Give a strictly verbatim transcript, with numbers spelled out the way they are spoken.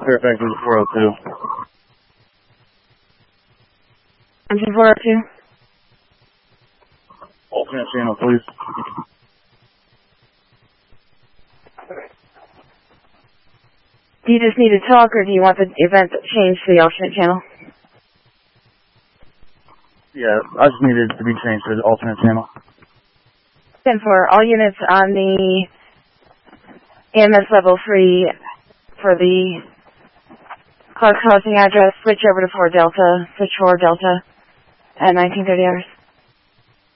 Fairfax is four oh two. Engine four oh two. Alternate channel, please. Do you just need to talk, or do you want the event changed to the alternate channel? Yeah, I just needed to be changed to the alternate channel. ten four, all units on the A M S level three for the Clark Housing address, switch over to four Delta, switch four Delta at nineteen thirty hours.